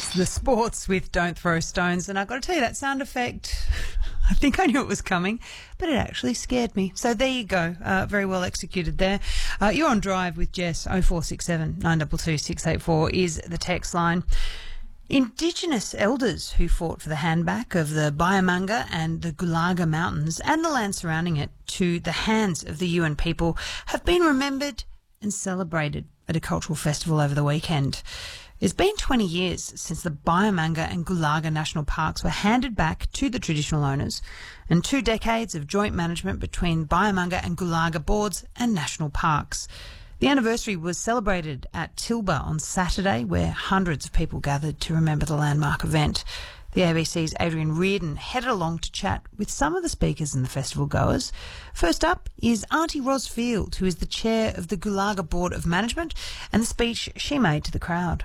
It's the sports with Don't Throw Stones. And I've got to tell you, that sound effect, I think I knew it was coming, but it actually scared me. So there you go. Very well executed there. You're on Drive with Jess. 0467 922 684 is the text line. Indigenous elders who fought for the handback of the Bayamanga and the Gulaga Mountains and the land surrounding it to the hands of the Yuin people have been remembered and celebrated at a cultural festival over the weekend. It's been 20 years since the Bayamanga and Gulaga National Parks were handed back to the traditional owners, and 2 decades of joint management between Bayamanga and Gulaga boards and national parks. The anniversary was celebrated at Tilba on Saturday, where hundreds of people gathered to remember the landmark event. The ABC's Adrian Reardon headed along to chat with some of the speakers and the festival goers. First up is Auntie Ros Field, who is the chair of the Gulaga Board of Management, and the speech she made to the crowd.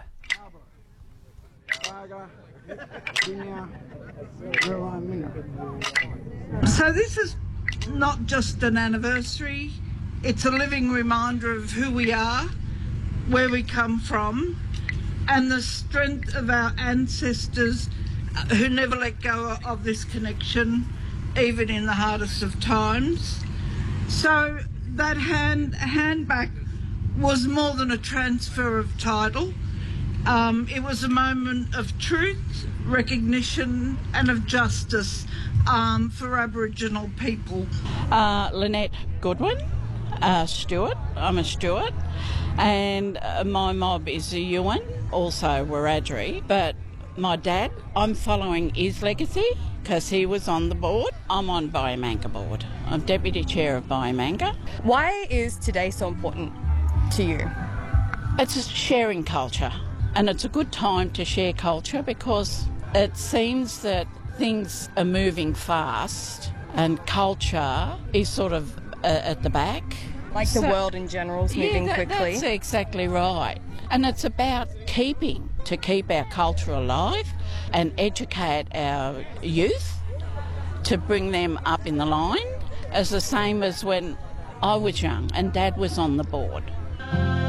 So this is not just an anniversary, it's a living reminder of who we are, where we come from, and the strength of our ancestors who never let go of this connection, even in the hardest of times. So that handback was more than a transfer of title. It was a moment of truth, recognition and of justice for Aboriginal people. Lynette Goodwin, Stewart. I'm a Stewart, and my mob is a Yuin, also Wiradjuri, but my dad, I'm following his legacy because he was on the board. I'm on Bayamanga board. I'm deputy chair of Bayamanga. Why is today so important to you? It's a sharing culture, and it's a good time to share culture because it seems that things are moving fast and culture is sort of at the back. Like the world in general is moving quickly? That's exactly right. And it's about to keep our culture alive and educate our youth to bring them up in the line, as the same as when I was young and Dad was on the board.